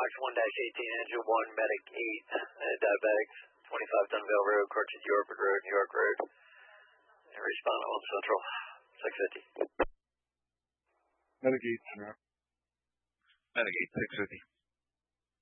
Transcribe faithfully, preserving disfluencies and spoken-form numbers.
Fox one eighteen, engine one, medic eight, uh, diabetics, twenty-five Dunvale Road, Cortez York Road, New York Road. And respond on Central, six fifty. Medic eight, Medic eight, six fifty.